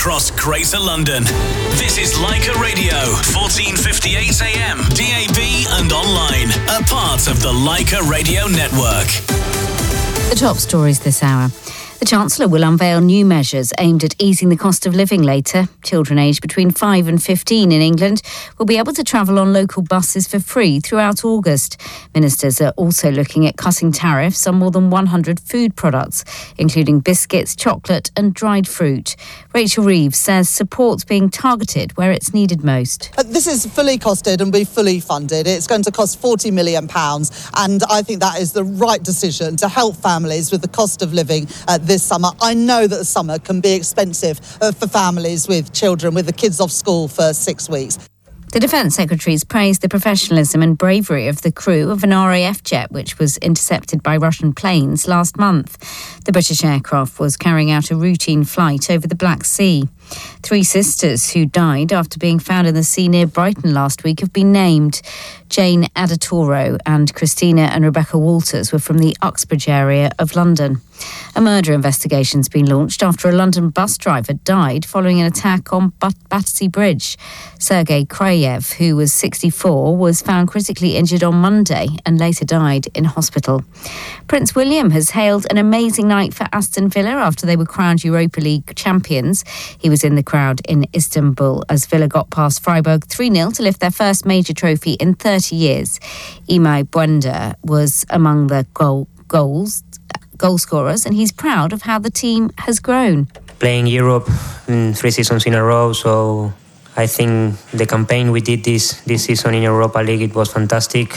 across Greater London. This is Leica Radio, 1458 AM, DAB and online. A part of the Leica Radio Network. The top stories this hour. The Chancellor will unveil new measures aimed at easing the cost of living later. Children aged between 5 and 15 in England will be able to travel on local buses for free throughout August. Ministers are also looking at cutting tariffs on more than 100 food products, including biscuits, chocolate and dried fruit. Rachel Reeves says support's being targeted where it's needed most. This is fully costed and will be fully funded. It's going to cost £40 million, and I think that is the right decision to help families with the cost of living this summer. I know that the summer can be expensive for families with children, with the kids off school for 6 weeks. The Defence Secretary's praised the professionalism and bravery of the crew of an RAF jet which was intercepted by Russian planes last month. The British aircraft was carrying out a routine flight over the Black Sea. 3 sisters who died after being found in the sea near Brighton last week have been named. Jane Adatoro and Christina and Rebecca Walters were from the Uxbridge area of London. A murder investigation's been launched after a London bus driver died following an attack on Battersea Bridge. Sergei Krayev, who was 64, was found critically injured on Monday and later died in hospital. Prince William has hailed an amazing night for Aston Villa after they were crowned Europa League champions. He was in the crowd in Istanbul as Villa got past Freiburg 3-0 to lift their first major trophy in 30 years. Imai Buenda was among the goal scorers, and he's proud of how the team has grown. Playing Europe in 3 seasons in a row, so I think the campaign we did this season in Europa League, it was fantastic.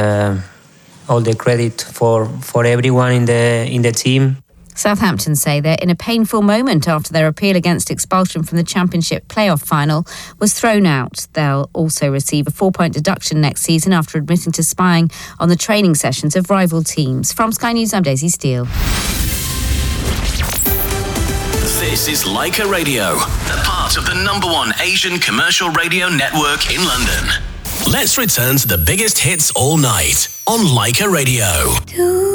All the credit for everyone in the team. Southampton say they're in a painful moment after their appeal against expulsion from the Championship playoff final was thrown out. They'll also receive a 4-point deduction next season after admitting to spying on the training sessions of rival teams. From Sky News, I'm Daisy Steele. This is Leica Radio, a part of the #1 Asian commercial radio network in London. Let's return to the biggest hits all night on Leica Radio.